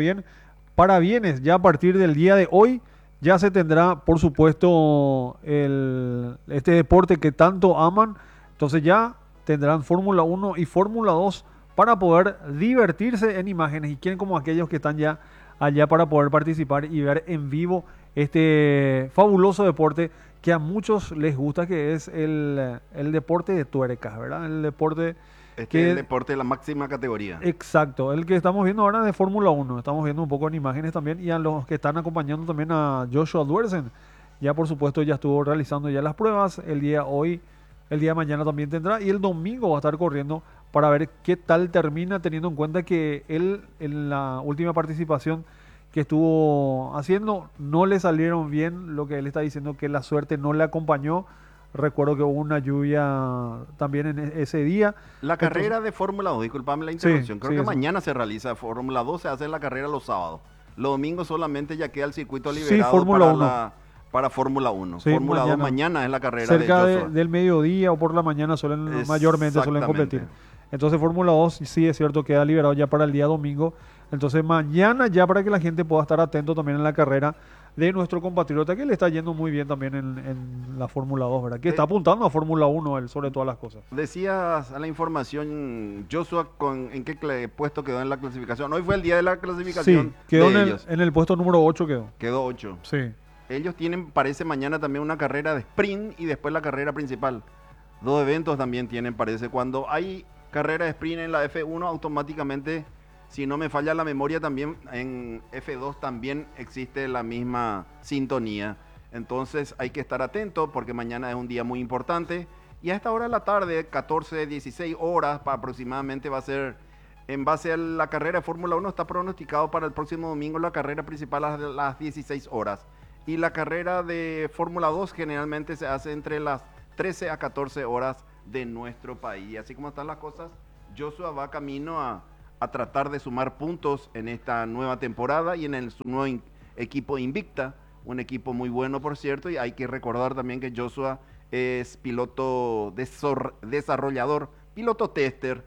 bien. Para bienes, ya a partir del día de hoy, ya se tendrá, por supuesto, este deporte que tanto aman. Entonces ya tendrán Fórmula Uno y Fórmula 2 para poder divertirse en imágenes y quieren como aquellos que están ya allá para poder participar y ver en vivo este fabuloso deporte que a muchos les gusta, que es el deporte de tuercas, ¿verdad? El deporte Este es el que... deporte de la máxima categoría. Exacto, el que estamos viendo ahora de Fórmula Uno. Estamos viendo un poco en imágenes también y a los que están acompañando también a Joshua Duersen. Ya por supuesto ya estuvo realizando ya las pruebas. El día hoy, el día de mañana también tendrá y el domingo va a estar corriendo para ver qué tal termina, teniendo en cuenta que él en la última participación que estuvo haciendo no le salieron bien. Lo que él está diciendo, que la suerte no le acompañó. Recuerdo que hubo una lluvia también en ese día. La Entonces, carrera de Fórmula 2, disculpame la sí, interrupción, creo sí, que eso. mañana se realiza Fórmula 2, se hace la carrera los sábados. Los domingos solamente ya queda el circuito Sí, liberado Fórmula Uno. para Fórmula 1. Sí, Fórmula 2 mañana. mañana es la carrera de Cerca Joshua. del mediodía o por la mañana mayormente suelen Exactamente. competir. Entonces Fórmula 2 sí es cierto, queda liberado ya para el día domingo. Entonces mañana ya para que la gente pueda estar atento también en la carrera de nuestro compatriota que le está yendo muy bien también en la Fórmula 2, ¿verdad? Que está De- apuntando a Fórmula 1 él, sobre todas las cosas. Decías a la información, Joshua, ¿en qué puesto quedó en la clasificación? Hoy fue el día de la Sí, clasificación quedó de ellos. en el puesto número 8 quedó. Quedó 8. Sí. Ellos tienen, parece, mañana también una carrera de sprint y después la carrera principal. Dos eventos también tienen, parece. Cuando hay carrera de sprint en la F1, automáticamente, si no me falla la memoria, también en F2 también existe la misma sintonía. Entonces hay que estar atento porque mañana es un día muy importante. Y a esta hora de la tarde, 14, 16 horas aproximadamente, va a ser, en base a la carrera de Fórmula 1, está pronosticado para el próximo domingo la carrera principal a las 16 horas. Y la carrera de Fórmula 2 generalmente se hace entre las 13 a 14 horas de nuestro país. Y así como están las cosas, Joshua va camino a tratar de sumar puntos en esta nueva temporada y en su nuevo equipo Invicta, un equipo muy bueno, por cierto, y hay que recordar también que Joshua es piloto desarrollador, piloto tester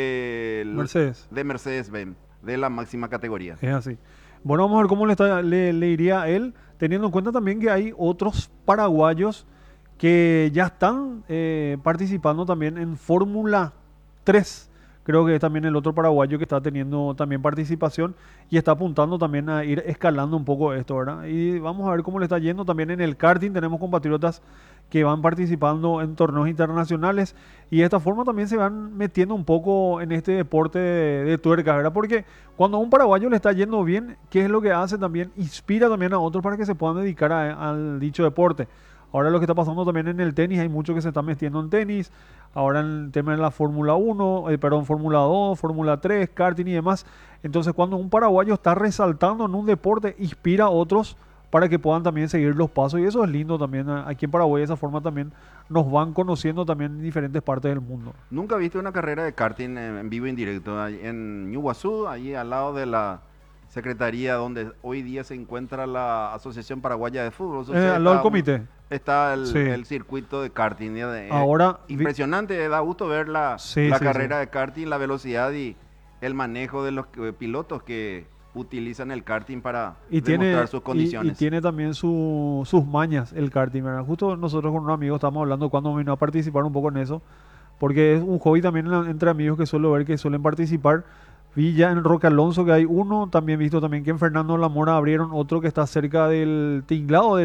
Mercedes. de Mercedes-Benz, de la máxima categoría. Es así. Bueno, vamos a ver cómo le iría a él, teniendo en cuenta también que hay otros paraguayos que ya están participando también en Fórmula 3. Creo que es también el otro paraguayo que está teniendo también participación y está apuntando también a ir escalando un poco esto, ¿verdad? Y vamos a ver cómo le está yendo también en el karting. Tenemos compatriotas que van participando en torneos internacionales y de esta forma también se van metiendo un poco en este deporte de tuercas, ¿verdad? Porque cuando a un paraguayo le está yendo bien, ¿qué es lo que hace también? Inspira también a otros para que se puedan dedicar al dicho deporte. Ahora lo que está pasando también en el tenis, hay muchos que se están metiendo en tenis. Ahora en el tema de la Fórmula 1, perdón, Fórmula 2, Fórmula 3, karting y demás. Entonces cuando un paraguayo está resaltando en un deporte, inspira a otros para que puedan también seguir los pasos. Y eso es lindo también. Aquí en Paraguay de esa forma también nos van conociendo también en diferentes partes del mundo. ¿Nunca viste una carrera de karting en vivo y en directo? Ahí en Ñuguazú, ahí al lado de la secretaría donde hoy día se encuentra la Asociación Paraguaya de Fútbol. Al lado del comité. Está Sí. el circuito de karting. Ahora, Impresionante, da gusto ver sí, la sí, carrera sí. de karting, la velocidad y el manejo de los pilotos que utilizan el karting para Y demostrar tiene, sus y condiciones. tiene también sus mañas el karting, ¿verdad? Justo nosotros con un amigo estamos hablando cuando vino a participar un poco en eso, porque es un hobby también entre amigos que suelo ver que suelen participar. Vi ya en Roque Alonso que hay uno, también visto también que en Fernando Lamora abrieron otro que está cerca del tinglado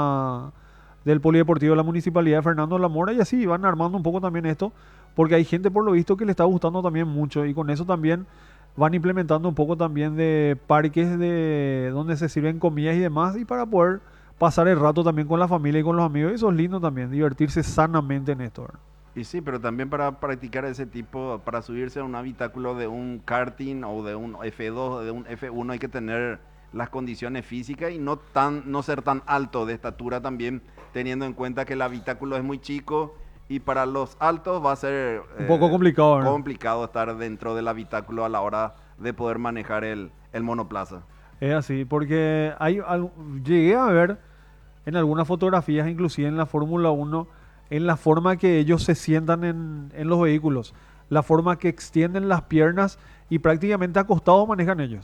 del Polideportivo de la Municipalidad de Fernando Lamora y así van armando un poco también esto, porque hay gente por lo visto que le está gustando también mucho y con eso también van implementando un poco también de parques de donde se sirven comidas y demás y para poder pasar el rato también con la familia y con los amigos. Y eso es lindo también, divertirse sanamente en esto, ¿verdad? Y sí, pero también para practicar ese tipo, para subirse a un habitáculo de un karting o de un F2, de un F1, hay que tener las condiciones físicas y no ser tan alto de estatura también, teniendo en cuenta que el habitáculo es muy chico y para los altos va a ser Un poco complicado, ¿verdad? complicado estar dentro del habitáculo a la hora de poder manejar el monoplaza. Es así, porque llegué a ver en algunas fotografías, inclusive en la Fórmula 1, en la forma que ellos se sientan en los vehículos, la forma que extienden las piernas y prácticamente acostados manejan ellos.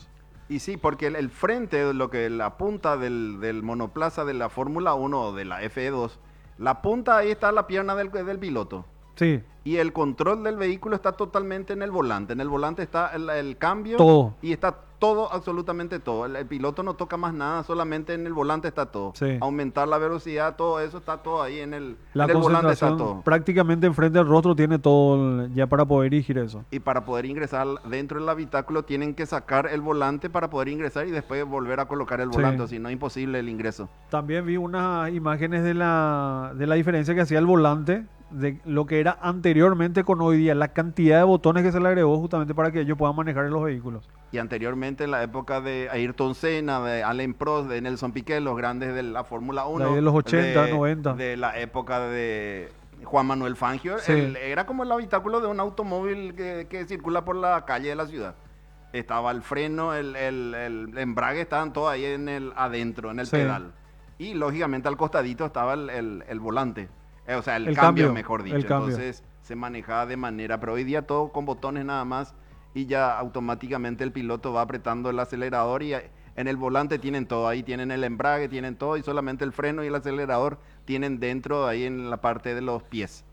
Y sí, porque el frente, lo que la punta del monoplaza de la Fórmula 1 o de la FE2, la punta ahí está la pierna del piloto. Sí, Y el control del vehículo está totalmente en el volante. En el volante está el cambio todo. y está todo, absolutamente todo. El piloto no toca más nada, solamente en el volante está todo. Sí. Aumentar la velocidad, todo eso está todo ahí La en el volante está concentración todo. prácticamente enfrente del rostro tiene todo ya para poder dirigir eso. Y para poder ingresar dentro del habitáculo tienen que sacar el volante para poder ingresar y después volver a colocar el Sí. volante, o si no es imposible el ingreso. También vi unas imágenes de la diferencia que hacía el volante, de lo que era anteriormente con hoy día, la cantidad de botones que se le agregó justamente para que ellos puedan manejar en los vehículos. Y anteriormente en la época de Ayrton Senna, de Alain Prost, de Nelson Piquet, los grandes de la Fórmula 1. De ahí de los 80, 90. De la época de Juan Manuel Fangio. Sí. Era como el habitáculo de un automóvil que circula por la calle de la ciudad. Estaba el freno, el embrague, estaban todos ahí adentro, en el Sí. pedal. Y lógicamente al costadito estaba el volante. O sea, el El cambio, cambio, mejor dicho. el cambio. Entonces se manejaba de manera, pero hoy día todo con botones nada más y ya automáticamente el piloto va apretando el acelerador y en el volante tienen todo, ahí tienen el embrague, tienen todo y solamente el freno y el acelerador tienen dentro, ahí en la parte de los pies.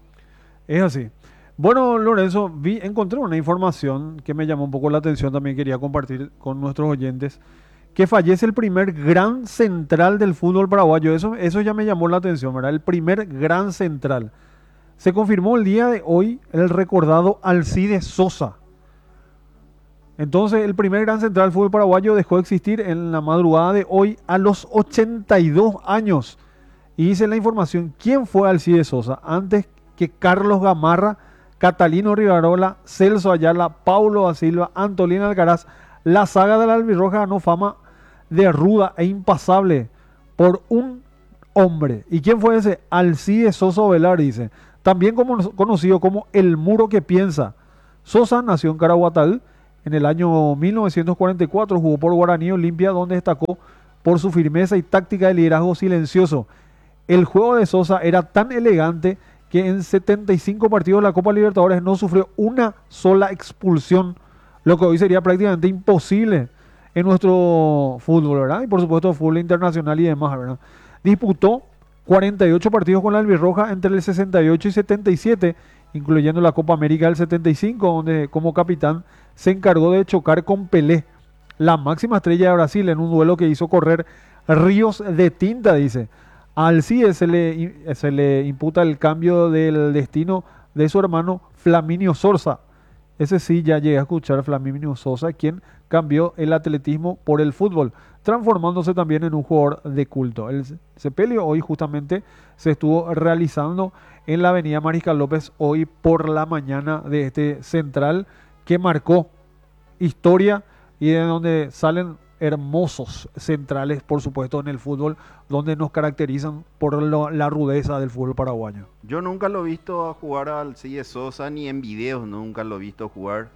Es así. Bueno, Lorenzo, encontré una información que me llamó un poco la atención, también quería compartir con nuestros oyentes, que fallece el primer gran central del fútbol paraguayo. Eso ya me llamó la atención, ¿verdad? El primer gran central. Se confirmó el día de hoy el recordado Alcides Sosa. Entonces, el primer gran central del fútbol paraguayo dejó de existir en la madrugada de hoy a los 82 años. Y dice la información, ¿quién fue Alcides Sosa? Antes que Carlos Gamarra, Catalino Rivarola, Celso Ayala, Paulo da Silva, Antolín Alcaraz, la saga de la Albirroja ganó fama de ruda e impasable por un hombre. ¿Y quién fue ese? Alcides Sosa Ovelar, dice. También conocido como el muro que piensa. Sosa nació en Caraguatá en el año 1944, jugó por Guaraní Olimpia, donde destacó por su firmeza y táctica de liderazgo silencioso. El juego de Sosa era tan elegante que en 75 partidos de la Copa Libertadores no sufrió una sola expulsión, lo que hoy sería prácticamente imposible en nuestro fútbol, ¿verdad? Y por supuesto fútbol internacional y demás, ¿verdad? Disputó 48 partidos con la Albirroja entre el 68 y 77, incluyendo la Copa América del 75, donde como capitán se encargó de chocar con Pelé, la máxima estrella de Brasil, en un duelo que hizo correr ríos de tinta, dice. A Alcides se le imputa el cambio del destino de su hermano Flaminio Sosa. Ese sí, ya llegué a escuchar, Flaminio Sosa, quien cambió el atletismo por el fútbol, transformándose también en un jugador de culto. El sepelio hoy justamente se estuvo realizando en la avenida Mariscal López hoy por la mañana de este central que marcó historia y de donde salen hermosos centrales, por supuesto, en el fútbol, donde nos caracterizan por la rudeza del fútbol paraguayo. Yo nunca lo he visto jugar al Alcides Sosa, ni en videos nunca lo he visto jugar.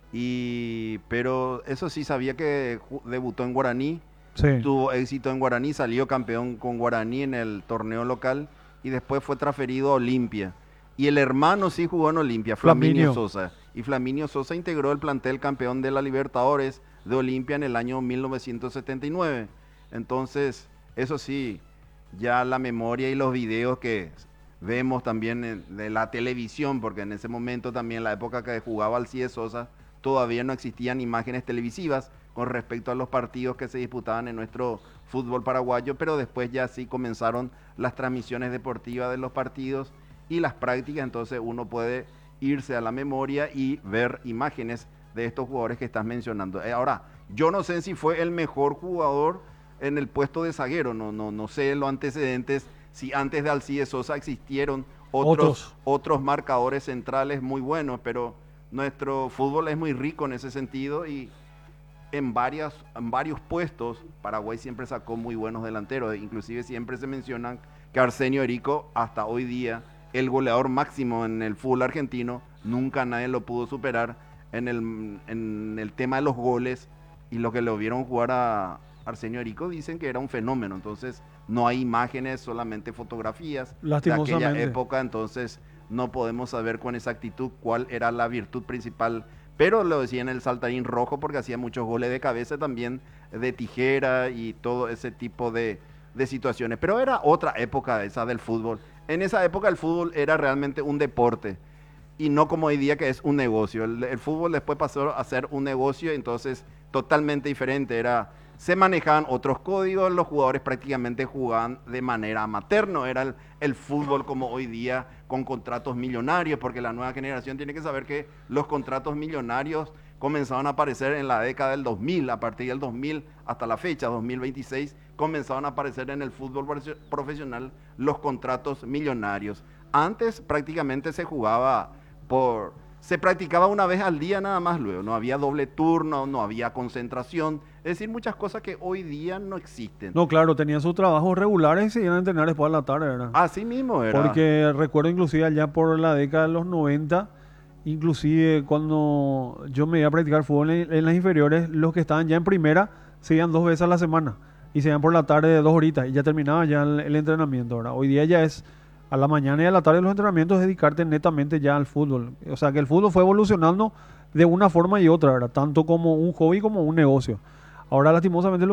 Pero eso sí, sabía que debutó en Guaraní, Sí. tuvo éxito en Guaraní, salió campeón con Guaraní en el torneo local y después fue transferido a Olimpia. Y el hermano sí jugó en Olimpia, Flaminio Sosa. Y Flaminio Sosa integró el plantel campeón de la Libertadores de Olimpia en el año 1979. Entonces, eso sí, ya la memoria y los videos que vemos también de la televisión, porque en ese momento también, la época que jugaba Alcides Sosa, todavía no existían imágenes televisivas con respecto a los partidos que se disputaban en nuestro fútbol paraguayo, pero después ya sí comenzaron las transmisiones deportivas de los partidos y las prácticas, entonces uno puede irse a la memoria y ver imágenes de estos jugadores que estás mencionando. Ahora, yo no sé si fue el mejor jugador en el puesto de zaguero, no sé los antecedentes, si antes de Alcides Sosa existieron otros marcadores centrales muy buenos, pero nuestro fútbol es muy rico en ese sentido y en varios puestos Paraguay siempre sacó muy buenos delanteros, inclusive siempre se mencionan que Arsenio Erico hasta hoy día el goleador máximo en el fútbol argentino, nunca nadie lo pudo superar en el tema de los goles, y lo que lo vieron jugar a Arsenio Erico dicen que era un fenómeno. Entonces no hay imágenes, solamente fotografías de aquella época, entonces no podemos saber con exactitud cuál era la virtud principal pero lo decían el saltarín rojo porque hacía muchos goles de cabeza también, de tijera y todo ese tipo de situaciones. Pero era otra época esa del fútbol. En esa época el fútbol era realmente un deporte y no como hoy día que es un negocio. El fútbol después pasó a ser un negocio, entonces totalmente diferente. Se manejaban otros códigos, los jugadores prácticamente jugaban de manera amateur, no era el fútbol como hoy día con contratos millonarios, porque la nueva generación tiene que saber que los contratos millonarios comenzaban a aparecer en la década del 2000, a partir del 2000 hasta la fecha, 2026, comenzaban a aparecer en el fútbol profesional los contratos millonarios. Antes prácticamente se practicaba una vez al día nada más luego, no había doble turno, no había concentración, es decir, muchas cosas que hoy día no existen. No, claro, tenían sus trabajos regulares y se iban a entrenar después de la tarde, ¿verdad? Así mismo era. Porque recuerdo inclusive allá por la década de los 90, inclusive cuando yo me iba a practicar fútbol en las inferiores, los que estaban ya en primera se iban 2 veces a la semana y se iban por la tarde de 2 horitas y ya terminaba ya el entrenamiento, ¿verdad? Hoy día ya es a la mañana y a la tarde los entrenamientos, dedicarte netamente ya al fútbol. O sea que el fútbol fue evolucionando de una forma y otra, ¿verdad? Tanto como un hobby como un negocio. Ahora lastimosamente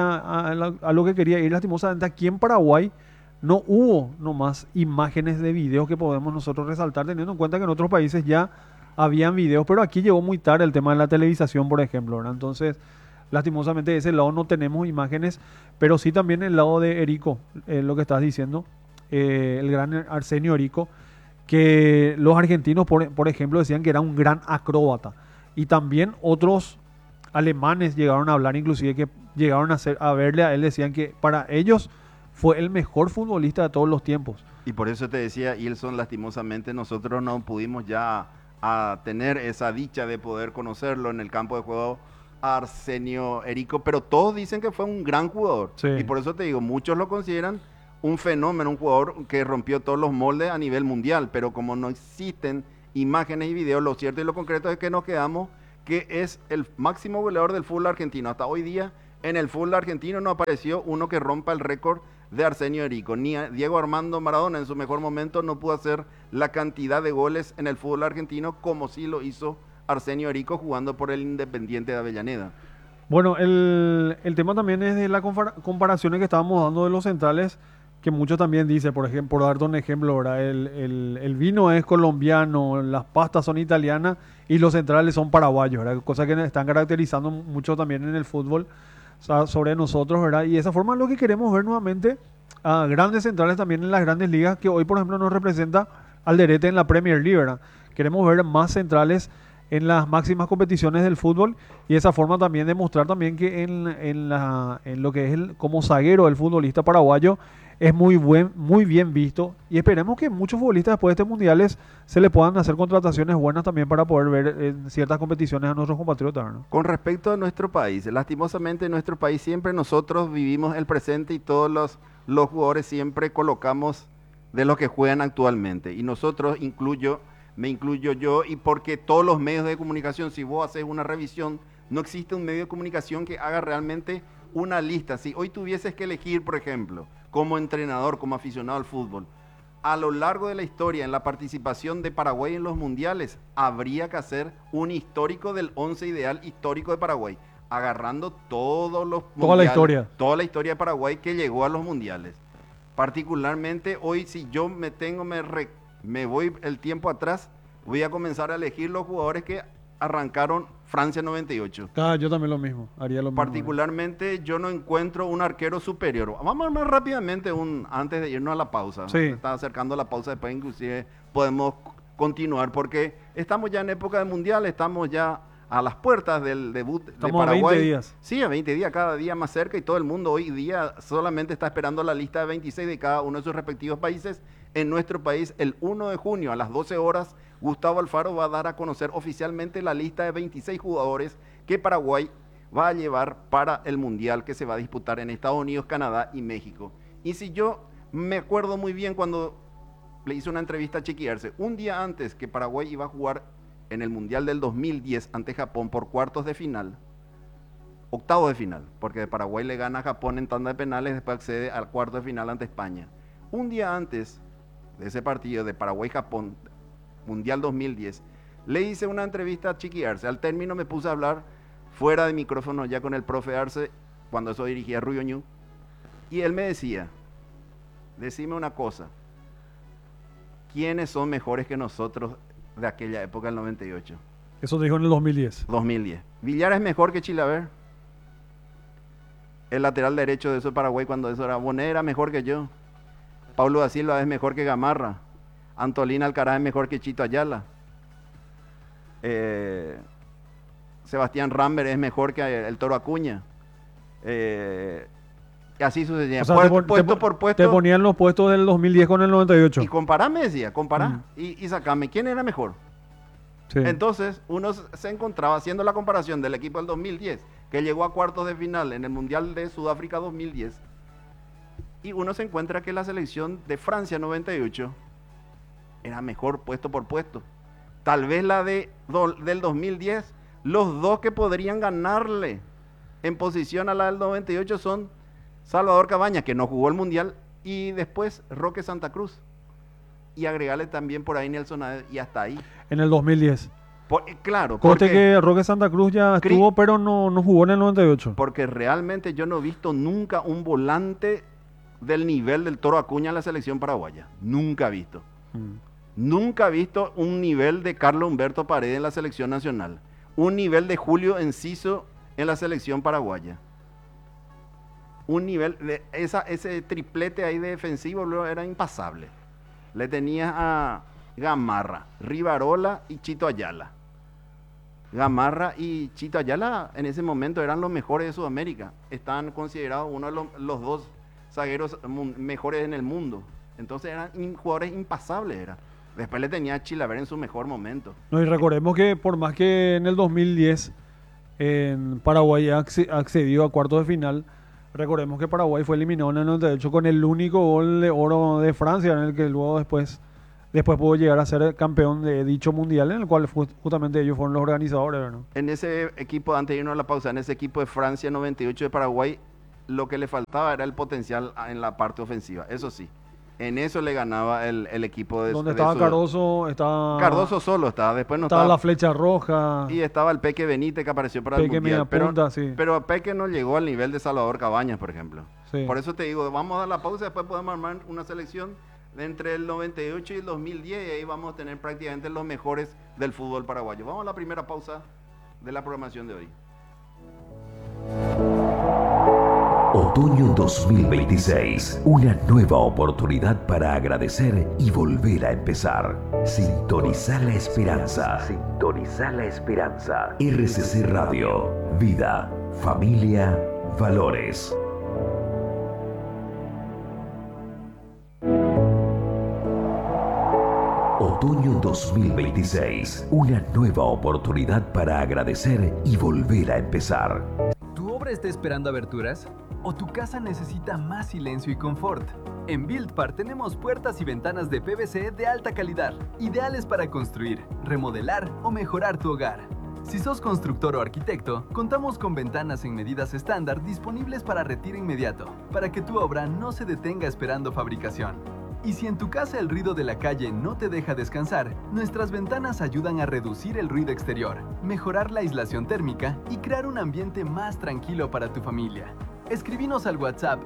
a lo que quería ir lastimosamente aquí en Paraguay no hubo nomás imágenes de videos que podemos nosotros resaltar, teniendo en cuenta que en otros países ya habían videos, pero aquí llegó muy tarde el tema de la televisación, por ejemplo, ¿verdad? Entonces, lastimosamente de ese lado no tenemos imágenes, pero sí también el lado de Erico, lo que estás diciendo, el gran Arsenio Erico, que los argentinos, por ejemplo, decían que era un gran acróbata, y también otros alemanes llegaron a hablar, inclusive que llegaron a verle a él, decían que para ellos fue el mejor futbolista de todos los tiempos. Y por eso te decía, Ilson, lastimosamente nosotros no pudimos ya a tener esa dicha de poder conocerlo en el campo de juego a Arsenio Erico, pero todos dicen que fue un gran jugador. Sí. Y por eso te digo, muchos lo consideran un fenómeno, un jugador que rompió todos los moldes a nivel mundial, pero como no existen imágenes y videos, lo cierto y lo concreto es que nos quedamos que es el máximo goleador del fútbol argentino. Hasta hoy día en el fútbol argentino no apareció uno que rompa el récord de Arsenio Erico. Ni Diego Armando Maradona en su mejor momento no pudo hacer la cantidad de goles en el fútbol argentino como sí lo hizo Arsenio Erico jugando por el Independiente de Avellaneda. Bueno, el tema también es de las comparaciones que estábamos dando de los centrales, que muchos también dicen, por ejemplo, por darte un ejemplo, ¿verdad? El vino es colombiano, las pastas son italianas y los centrales son paraguayos, ¿verdad? Cosas que están caracterizando mucho también en el fútbol, o sea, sobre nosotros, ¿verdad? Y de esa forma es lo que queremos ver nuevamente a grandes centrales también en las grandes ligas, que hoy, por ejemplo, nos representa Alderete en la Premier League, ¿verdad? Queremos ver más centrales en las máximas competiciones del fútbol y de esa forma también demostrar también que en lo que es como zaguero el futbolista paraguayo es muy bien visto, y esperemos que muchos futbolistas después de estos mundiales se le puedan hacer contrataciones buenas también para poder ver en ciertas competiciones a nuestros compatriotas, ¿no? Con respecto a nuestro país, lastimosamente en nuestro país siempre nosotros vivimos el presente y todos los jugadores siempre colocamos de los que juegan actualmente, y nosotros me incluyo yo, y porque todos los medios de comunicación, si vos haces una revisión, no existe un medio de comunicación que haga realmente una lista. Si hoy tuvieses que elegir, por ejemplo, como entrenador, como aficionado al fútbol, a lo largo de la historia, en la participación de Paraguay en los mundiales, habría que hacer un histórico del 11 ideal histórico de Paraguay, agarrando todos los mundiales, toda la historia de Paraguay que llegó a los mundiales. Particularmente hoy, si yo me voy el tiempo atrás, voy a comenzar a elegir los jugadores que arrancaron Francia 98. Yo también lo mismo, haría lo mismo. Particularmente yo no encuentro un arquero superior. Vamos a más rápidamente antes de irnos a la pausa. Sí. Está acercando la pausa, después inclusive podemos continuar porque estamos ya en época de mundial, estamos ya a las puertas del debut de Paraguay. A 20 días. Sí, a 20 días, cada día más cerca, y todo el mundo hoy día solamente está esperando la lista de 26 de cada uno de sus respectivos países. En nuestro país, el 1 de junio a las 12 horas, Gustavo Alfaro va a dar a conocer oficialmente la lista de 26 jugadores que Paraguay va a llevar para el Mundial que se va a disputar en Estados Unidos, Canadá y México. Y si yo me acuerdo muy bien cuando le hice una entrevista a Chiqui Arce, un día antes que Paraguay iba a jugar en el Mundial del 2010 ante Japón por octavos de final, porque Paraguay le gana a Japón en tanda de penales, después accede al cuarto de final ante España. Un día antes de ese partido de Paraguay-Japón, Mundial 2010, Le hice una entrevista a Chiqui Arce. Al término me puse a hablar fuera de micrófono ya con el profe Arce, cuando eso dirigía Rubio Ñu. Y él me decía, decime una cosa, ¿quiénes son mejores que nosotros de aquella época del 98? Eso dijo en el 2010. 2010. Villar es mejor que Chilaver. El lateral derecho de eso de Paraguay cuando eso era. Bonet era mejor que yo. Paulo da Silva es mejor que Gamarra. Antolín Alcaraz es mejor que Chito Ayala. Sebastián Rambert es mejor que el Toro Acuña. Y así sucedía. O sea, puesto por puesto. Te ponían los puestos del 2010 con el 98. Y compará, me decía, compará. Y sacame, ¿quién era mejor? Sí. Entonces, uno se encontraba haciendo la comparación del equipo del 2010, que llegó a cuartos de final en el Mundial de Sudáfrica 2010, y uno se encuentra que la selección de Francia 98 era mejor puesto por puesto. Tal vez la del 2010, los dos que podrían ganarle en posición a la del 98 son Salvador Cabañas, que no jugó el Mundial, y después Roque Santa Cruz. Y agregarle también por ahí Nelson Aed, y hasta ahí. En el 2010. Claro. Conste que Roque Santa Cruz ya estuvo, pero no jugó en el 98. Porque realmente yo no he visto nunca un volante del nivel del Toro Acuña en la selección paraguaya. Nunca he visto. Nunca he visto un nivel de Carlos Humberto Paredes en la selección nacional. Un nivel de Julio Enciso en la selección paraguaya. Un nivel de ese triplete ahí de defensivo luego era impasable. Le tenías a Gamarra, Rivarola y Chito Ayala. Gamarra y Chito Ayala en ese momento eran los mejores de Sudamérica. Estaban considerados uno de los dos zagueros mejores en el mundo. Entonces eran jugadores impasables. Después le tenía a Chilaver en su mejor momento. No, y recordemos que por más que en el 2010 en Paraguay accedió a cuartos de final, recordemos que Paraguay fue eliminado en el 98 con el único gol de oro de Francia, en el que luego después pudo llegar a ser campeón de dicho mundial, en el cual justamente ellos fueron los organizadores, ¿no? En ese equipo, antes de irnos a la pausa, en ese equipo de Francia 98 de Paraguay, lo que le faltaba era el potencial en la parte ofensiva, eso sí. En eso le ganaba el equipo de donde estaba Cardoso, Cardoso solo estaba, después no estaba la Flecha Roja. Y estaba el Peque Benítez que apareció para el Mundial. Pero Peque no llegó al nivel de Salvador Cabañas, por ejemplo. Sí. Por eso te digo, vamos a dar la pausa, después podemos armar una selección de entre el 98 y el 2010 y ahí vamos a tener prácticamente los mejores del fútbol paraguayo. Vamos a la primera pausa de la programación de hoy. Otoño 2026, una nueva oportunidad para agradecer y volver a empezar. Sintoniza la esperanza. Sintoniza la esperanza. RCC Radio, vida, familia, valores. Otoño 2026, una nueva oportunidad para agradecer y volver a empezar. ¿Tu obra está esperando aberturas? ¿O tu casa necesita más silencio y confort? En BuildPar tenemos puertas y ventanas de PVC de alta calidad, ideales para construir, remodelar o mejorar tu hogar. Si sos constructor o arquitecto, contamos con ventanas en medidas estándar disponibles para retiro inmediato, para que tu obra no se detenga esperando fabricación. Y si en tu casa el ruido de la calle no te deja descansar, nuestras ventanas ayudan a reducir el ruido exterior, mejorar la aislación térmica y crear un ambiente más tranquilo para tu familia. Escribinos al WhatsApp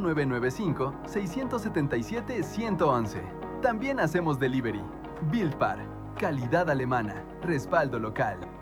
0995-677-111. También hacemos delivery. BuildPar, calidad alemana, respaldo local.